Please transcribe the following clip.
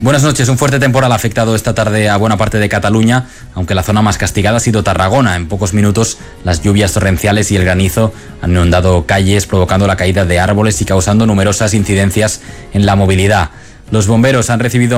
Buenas noches. Un fuerte temporal ha afectado esta tarde a buena parte de Cataluña, aunque la zona más castigada ha sido Tarragona. En pocos minutos, las lluvias torrenciales y el granizo han inundado calles, provocando la caída de árboles y causando numerosas incidencias en la movilidad. Los bomberos han recibido